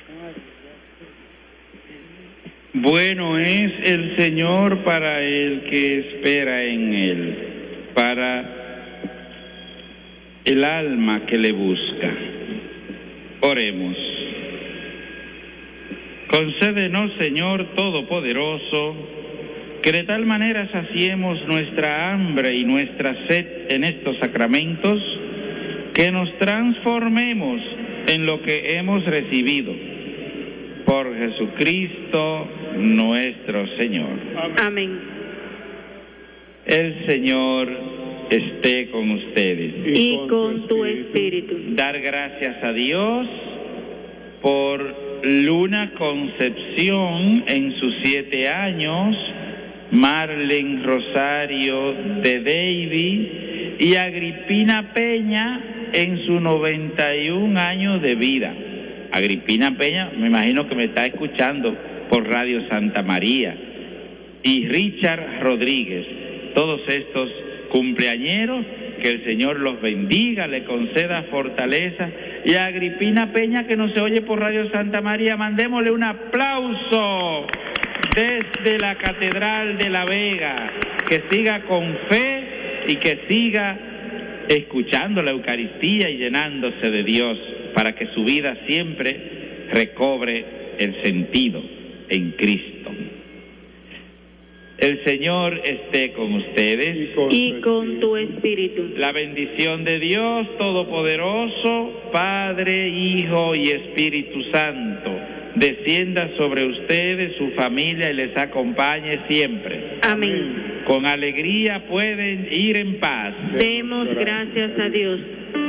Bueno es el Señor para el que espera en Él, para el alma que le busca. Oremos. Concédenos, Señor Todopoderoso, que de tal manera saciemos nuestra hambre y nuestra sed en estos sacramentos, que nos transformemos en lo que hemos recibido. Por Jesucristo nuestro Señor. Amén. El Señor esté con ustedes. Y con tu espíritu. Dar gracias a Dios por Luna Concepción en sus 7 años, Marlen Rosario de David y Agripina Peña en sus 91 años de vida. Agripina Peña, me imagino que me está escuchando por Radio Santa María. Y Richard Rodríguez, todos estos cumpleañeros, que el Señor los bendiga, le conceda fortaleza. Y a Agripina Peña, que no se oye por Radio Santa María, mandémosle un aplauso desde la Catedral de La Vega, que siga con fe y que siga escuchando la Eucaristía y llenándose de Dios, para que su vida siempre recobre el sentido en Cristo. El Señor esté con ustedes. Y con tu espíritu. La bendición de Dios Todopoderoso, Padre, Hijo y Espíritu Santo, descienda sobre ustedes, su familia y les acompañe siempre. Amén. Con alegría pueden ir en paz. Demos gracias a Dios.